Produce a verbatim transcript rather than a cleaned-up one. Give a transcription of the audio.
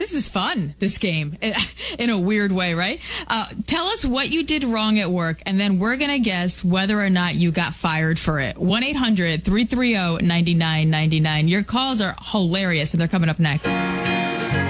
This is fun, this game, in a weird way, right? Uh, tell us what you did wrong at work, and then we're going to guess whether or not you got fired for it. one eight hundred three three zero nine nine nine nine. Your calls are hilarious, and they're coming up next.